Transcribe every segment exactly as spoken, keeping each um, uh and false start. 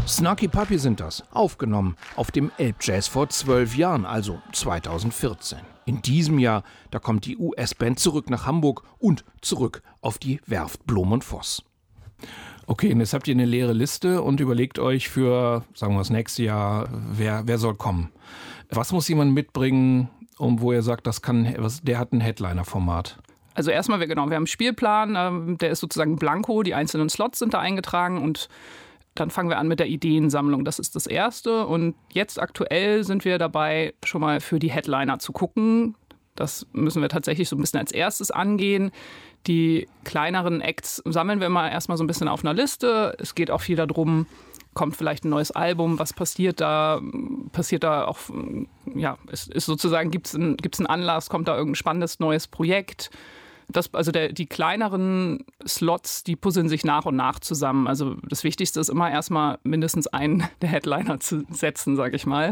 Snarky Puppy sind das, aufgenommen auf dem Elbjazz vor zwölf Jahren, also zweitausendvierzehn. In diesem Jahr, da kommt die U S-Band zurück nach Hamburg und zurück auf die Werft Blom und Voss. Okay, und jetzt habt ihr eine leere Liste und überlegt euch für, sagen wir das nächste Jahr, wer, wer soll kommen. Was muss jemand mitbringen, um, wo ihr sagt, das kann, was, der hat ein Headliner-Format? Also erstmal, wir, genau, wir haben einen Spielplan, der ist sozusagen blanko, die einzelnen Slots sind da eingetragen und dann fangen wir an mit der Ideensammlung. Das ist das Erste. Und jetzt aktuell sind wir dabei, schon mal für die Headliner zu gucken. Das müssen wir tatsächlich so ein bisschen als erstes angehen. Die kleineren Acts sammeln wir mal erstmal so ein bisschen auf einer Liste. Es geht auch viel darum, kommt vielleicht ein neues Album, was passiert da? Passiert da auch, ja, es ist sozusagen, gibt es ein, gibt's einen Anlass, kommt da irgendein spannendes neues Projekt? Das, also der, die kleineren Slots, die puzzeln sich nach und nach zusammen. Also das Wichtigste ist immer erstmal mindestens einen der Headliner zu setzen, sage ich mal.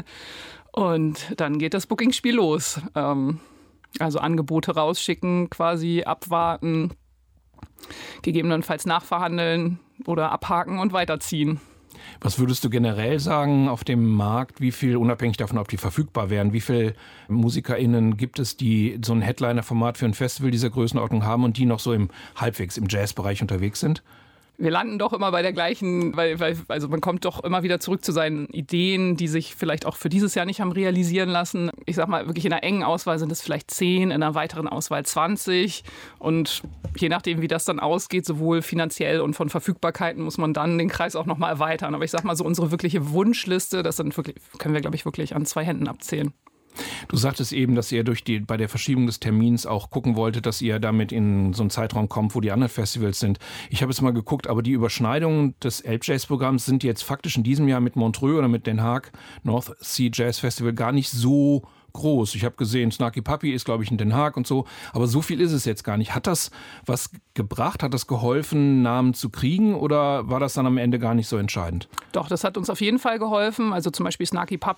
Und dann geht das Bookingspiel los. Ähm, also Angebote rausschicken, quasi abwarten, gegebenenfalls nachverhandeln oder abhaken und weiterziehen. Was würdest du generell sagen auf dem Markt, wie viel, unabhängig davon, ob die verfügbar wären, wie viele MusikerInnen gibt es, die so ein Headliner-Format für ein Festival dieser Größenordnung haben und die noch so im halbwegs im Jazzbereich unterwegs sind? Wir landen doch immer bei der gleichen, weil, weil also man kommt doch immer wieder zurück zu seinen Ideen, die sich vielleicht auch für dieses Jahr nicht haben realisieren lassen. Ich sag mal, wirklich in einer engen Auswahl sind es vielleicht zehn, in einer weiteren Auswahl zwanzig. Und je nachdem, wie das dann ausgeht, sowohl finanziell und von Verfügbarkeiten, muss man dann den Kreis auch nochmal erweitern. Aber ich sag mal, so unsere wirkliche Wunschliste, das sind wirklich, können wir, glaube ich, wirklich an zwei Händen abzählen. Du sagtest eben, dass ihr durch die, bei der Verschiebung des Termins auch gucken wolltet, dass ihr damit in so einen Zeitraum kommt, wo die anderen Festivals sind. Ich habe jetzt mal geguckt, aber die Überschneidungen des Elbjazz-Programms sind jetzt faktisch in diesem Jahr mit Montreux oder mit Den Haag North Sea Jazz Festival gar nicht so groß. Ich habe gesehen, Snarky Puppy ist, glaube ich, in Den Haag und so, aber so viel ist es jetzt gar nicht. Hat das was gebracht? Hat das geholfen, Namen zu kriegen oder war das dann am Ende gar nicht so entscheidend? Doch, das hat uns auf jeden Fall geholfen. Also zum Beispiel Snarky Puppy